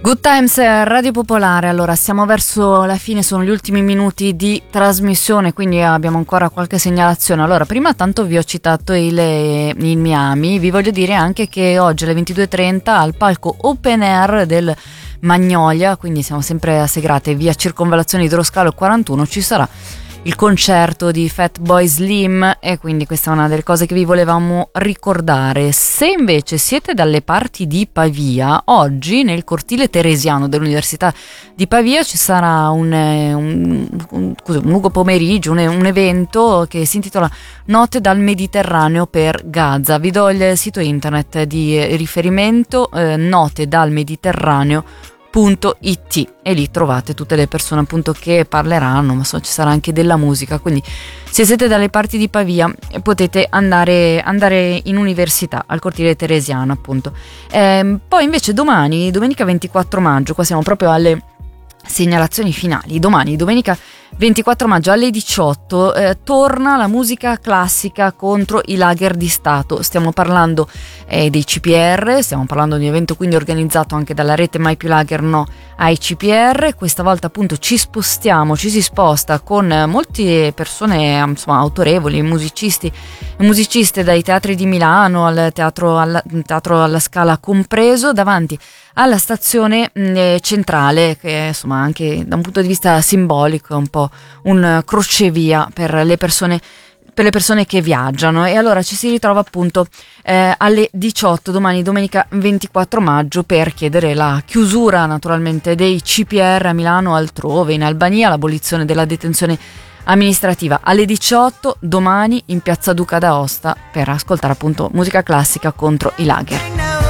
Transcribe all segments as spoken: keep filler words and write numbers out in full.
Good Times, Radio Popolare. Allora, siamo verso la fine, sono gli ultimi minuti di trasmissione, quindi abbiamo ancora qualche segnalazione. Allora, prima tanto vi ho citato il, il Miami, vi voglio dire anche che oggi alle ventidue e trenta al palco Open Air del Magnolia, quindi siamo sempre a Segrate, via Circonvallazione Idroscalo quarantuno, ci sarà il concerto di Fatboy Slim, e quindi questa è una delle cose che vi volevamo ricordare. Se invece siete dalle parti di Pavia, oggi nel cortile teresiano dell'Università di Pavia ci sarà un, un, un, un lungo pomeriggio, un, un evento che si intitola Note dal Mediterraneo per Gaza. Vi do il sito internet di riferimento, eh, note dal Mediterraneo punto it, e lì trovate tutte le persone appunto che parleranno, ma so, ci sarà anche della musica, quindi se siete dalle parti di Pavia potete andare, andare in università al cortile teresiano appunto. E poi invece domani, domenica ventiquattro maggio, qua siamo proprio alle segnalazioni finali. Domani, domenica ventiquattro maggio alle diciotto, eh, torna la musica classica contro i lager di Stato. Stiamo parlando eh, dei C P R, stiamo parlando di un evento quindi organizzato anche dalla rete Mai più Lager No ai C P R. Questa volta appunto ci spostiamo, ci si sposta con molte persone insomma autorevoli, musicisti e musiciste dai teatri di Milano al teatro alla, teatro alla Scala compreso, davanti alla stazione mh, centrale, che insomma anche da un punto di vista simbolico è un po' un crocevia per le persone per le persone che viaggiano. E allora ci si ritrova appunto eh, alle diciotto domani domenica ventiquattro maggio per chiedere la chiusura naturalmente dei C P R a Milano, altrove, in Albania, l'abolizione della detenzione amministrativa. Alle diciotto domani in piazza Duca d'Aosta per ascoltare appunto musica classica contro i lager.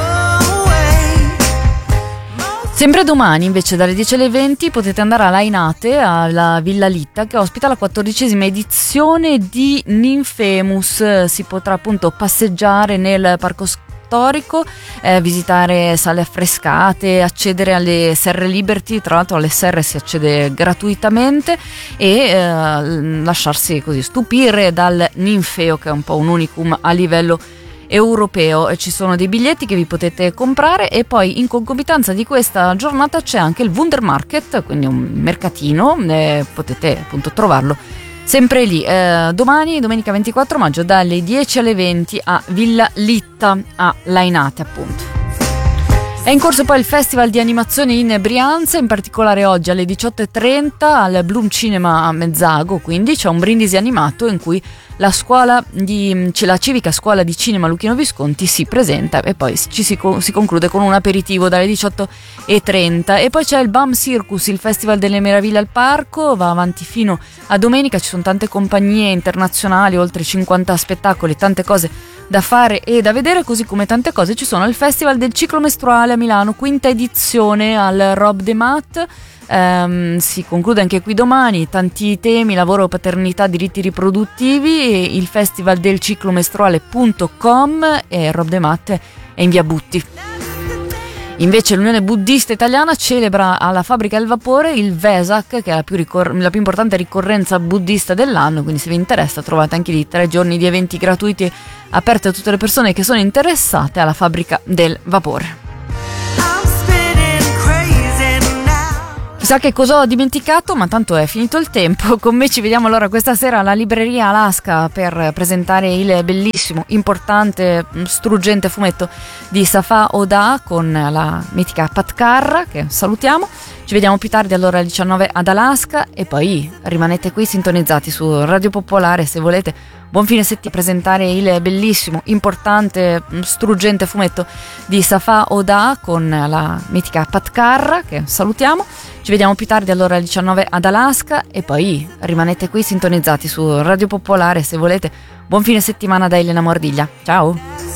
Sempre domani invece dalle dieci alle venti potete andare a Lainate, alla Villa Litta, che ospita la quattordicesima edizione di Ninfemus. Si potrà appunto passeggiare nel parco storico, eh, visitare sale affrescate, accedere alle serre Liberty. Tra l'altro alle serre si accede gratuitamente, e eh, lasciarsi così stupire dal ninfeo, che è un po' un unicum a livello europeo. Ci sono dei biglietti che vi potete comprare, e poi in concomitanza di questa giornata c'è anche il Wundermarket, quindi un mercatino, eh, potete appunto trovarlo sempre lì. Eh, domani, domenica ventiquattro maggio, dalle dieci alle venti a Villa Litta a Lainate appunto. È in corso poi il Festival di Animazione in Brianza, in particolare oggi alle diciotto e trenta al Bloom Cinema a Mezzago, quindi c'è un brindisi animato in cui la scuola di la civica scuola di cinema Luchino Visconti si presenta, e poi ci si, si conclude con un aperitivo dalle diciotto e trenta. E poi c'è il Bam Circus, il Festival delle Meraviglie al Parco, va avanti fino a domenica, ci sono tante compagnie internazionali, oltre cinquanta spettacoli, tante cose da fare e da vedere, così come tante cose ci sono al Festival del Ciclo Mestruale a Milano, quinta edizione al Rob de Mat. Um, si conclude anche qui domani, tanti temi: lavoro, paternità, diritti riproduttivi, e il festival del ciclo mestruale punto com, e Rob de Mat è in via Butti. Invece l'Unione Buddista Italiana celebra alla Fabbrica del Vapore il Vesak, che è la più, ricor- la più importante ricorrenza buddista dell'anno, quindi se vi interessa trovate anche lì tre giorni di eventi gratuiti aperti a tutte le persone che sono interessate alla Fabbrica del Vapore. Chissà che cosa ho dimenticato, ma tanto è finito il tempo. Con me ci vediamo allora questa sera alla libreria Alaska per presentare il bellissimo, importante, struggente fumetto di Safa Oda con la mitica Pat Carra, che salutiamo. Ci vediamo più tardi allora alle diciannove ad Alaska, e poi rimanete qui sintonizzati su Radio Popolare se volete. Buon fine settimana a presentare il bellissimo, importante, struggente fumetto di Safa Oda con la mitica Pat Carra, che salutiamo. Ci vediamo più tardi allora alle diciannove ad Alaska, e poi rimanete qui sintonizzati su Radio Popolare se volete. Buon fine settimana da Elena Mordiglia. Ciao!